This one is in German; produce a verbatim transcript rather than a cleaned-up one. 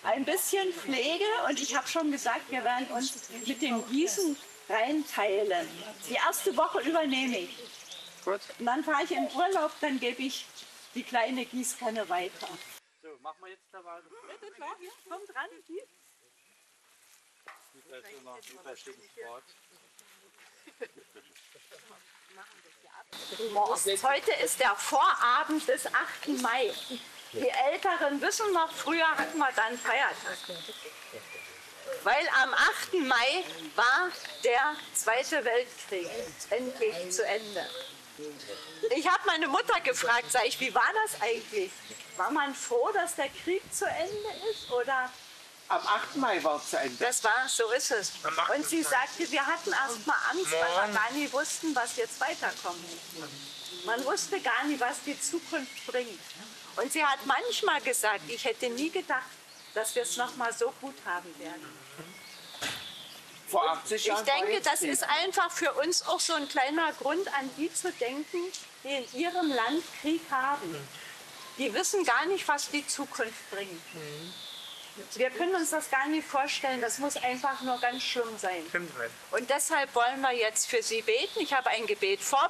ein bisschen Pflege und ich habe schon gesagt, wir werden uns mit dem Gießen reinteilen. Die erste Woche übernehme ich. Gut. Und dann fahre ich in Urlaub, dann gebe ich die kleine Gießkanne weiter. So, machen wir jetzt da weiter. Bitte, klar, komm dran. Heute ist der Vorabend des achten Mai. Die Älteren wissen noch, früher hatten wir dann Feiertag. Weil am achten Mai war der Zweite Weltkrieg endlich zu Ende. Ich habe meine Mutter gefragt, sag ich, wie war das eigentlich? War man froh, dass der Krieg zu Ende ist? Oder? Am achten Mai war es zu Ende. Das war, so ist es. Und sie sagte, wir hatten erst mal Angst, weil wir gar nicht wussten, was jetzt weiterkommt. Man wusste gar nicht, was die Zukunft bringt. Und sie hat manchmal gesagt, ich hätte nie gedacht, dass wir es noch mal so gut haben werden. Vor achtzig Jahren. Ich denke, das ist einfach für uns auch so ein kleiner Grund, an die zu denken, die in ihrem Land Krieg haben. Die wissen gar nicht, was die Zukunft bringt. Wir können uns das gar nicht vorstellen, das muss einfach nur ganz schlimm sein. Und deshalb wollen wir jetzt für sie beten. Ich habe ein Gebet vor.